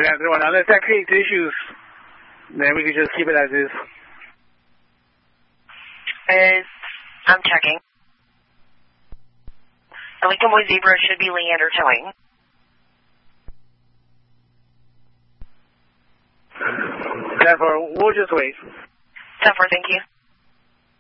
1031. Unless that creates issues, then we can just keep it as is. I'm checking. The Lincoln Boy Zebra should be Leander towing. 10-4, we'll just wait. 10-4, thank you.